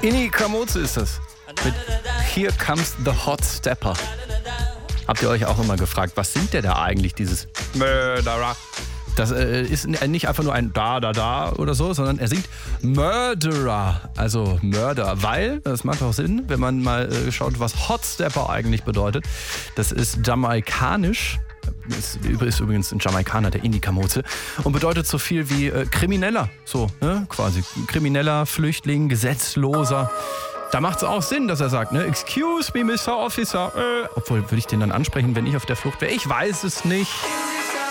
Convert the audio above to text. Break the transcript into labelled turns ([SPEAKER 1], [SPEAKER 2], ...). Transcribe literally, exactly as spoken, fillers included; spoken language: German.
[SPEAKER 1] Inni Kamoze ist das. Mit Here Comes the Hot Stepper. Habt ihr euch auch immer gefragt, was singt der da eigentlich, dieses Murderer? Das äh, ist nicht einfach nur ein Da, Da, Da oder so, sondern er singt Murderer, also Mörder, weil, das macht auch Sinn, wenn man mal äh, schaut, was Hot Stepper eigentlich bedeutet. Das ist jamaikanisch, ist, ist übrigens ein Jamaikaner, der Inni Kamoze, und bedeutet so viel wie äh, Krimineller, so, ne, quasi. Krimineller, Flüchtling, Gesetzloser. Da macht es auch Sinn, dass er sagt, ne, excuse me, Mister Officer, äh, obwohl, würde ich den dann ansprechen, wenn ich auf der Flucht wäre? Ich weiß es nicht.